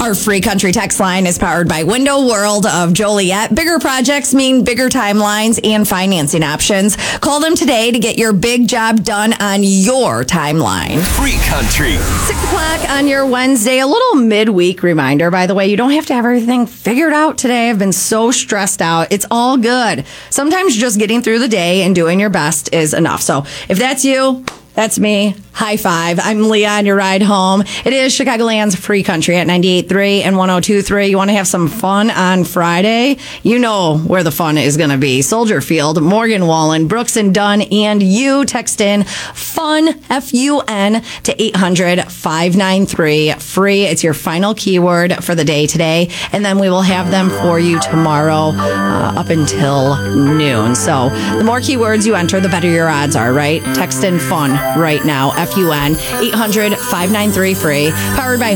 Our free country text line is powered by Window World of Joliet. Bigger projects mean bigger timelines and financing options. Call them today to get your big job done on your timeline. Free country. 6 o'clock on your Wednesday. A little midweek reminder, by the way. You don't have to have everything figured out today. I've been so stressed out. It's all good. Sometimes just getting through the day and doing your best is enough. So if that's you, that's me. High five. I'm Leah on your ride home. It is Chicagoland's free country at 98.3 and 102.3. You want to have some fun on Friday? You know where the fun is going to be. Soldier Field, Morgan Wallen, Brooks and Dunn, and you text in FUN, F-U-N, to 800-593-FREE. It's your final keyword for the day today. And then we will have them for you tomorrow up until noon. So the more keywords you enter, the better your odds are, right? Text in FUN right now. FUN, 800-593-FREE. Powered by